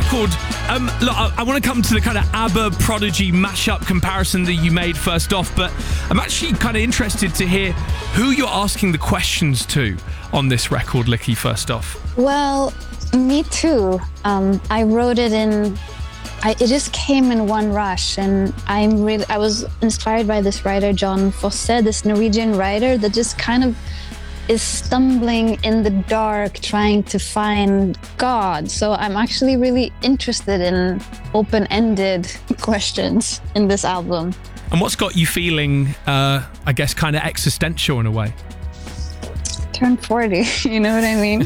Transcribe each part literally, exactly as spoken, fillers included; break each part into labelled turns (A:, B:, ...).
A: record. Um, look, I, I want to come to the kind of ABBA Prodigy mashup comparison that you made first off, but I'm actually kind of interested to hear who you're asking the questions to on this record, Licky, first off.
B: Well, me too. Um, I wrote it in... I, it just came in one rush, and I'm really... I was inspired by this writer, John Fosse, this Norwegian writer that just kind of is stumbling in the dark trying to find God. So I'm actually really interested in open-ended questions in this album.
A: And what's got you feeling, uh, I guess, kind of existential in a way?
B: Turn forty, you know what I mean?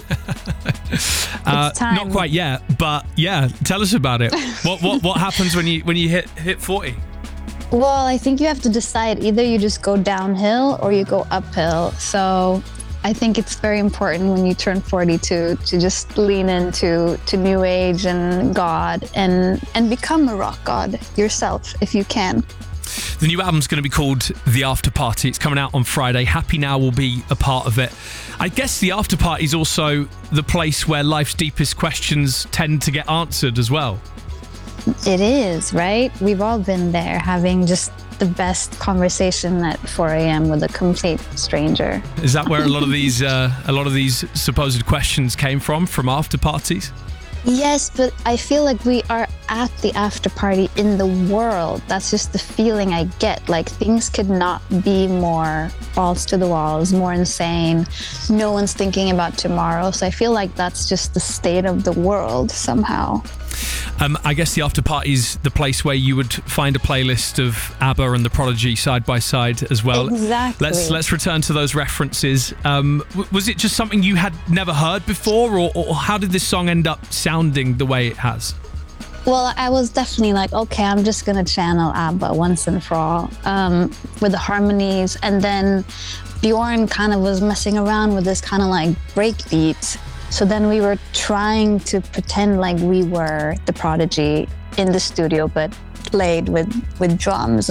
A: uh,
B: it's time.
A: Not quite yet, but yeah, tell us about it. What what what happens when you when you hit hit forty?
B: Well, I think you have to decide. Either you just go downhill or you go uphill. So I think it's very important when you turn forty to to just lean into to New Age and God and and become a rock god yourself if you can.
A: The new album's going to be called The After Party. It's coming out on Friday. Happy Now will be a part of it. I guess the After Party is also the place where life's deepest questions tend to get answered as well.
B: It is, right? We've all been there, having just the best conversation at four a.m. with a complete stranger.
A: Is that where a lot of these uh, a lot of these supposed questions came from, from after parties?
B: Yes, but I feel like we are at the after party in the world. That's just the feeling I get. Like, things could not be more balls to the walls, more insane. No one's thinking about tomorrow. So I feel like that's just the state of the world somehow.
A: Um, I guess the after party is the place where you would find a playlist of ABBA and the Prodigy side by side as well.
B: Exactly.
A: Let's let's return to those references. Um, w- was it just something you had never heard before, or, or how did this song end up sounding the way it has?
B: Well, I was definitely like, okay, I'm just gonna channel ABBA once and for all, um, with the harmonies, and then Bjorn kind of was messing around with this kind of like breakbeat. So then we were trying to pretend like we were the Prodigy in the studio, but played with, with drums.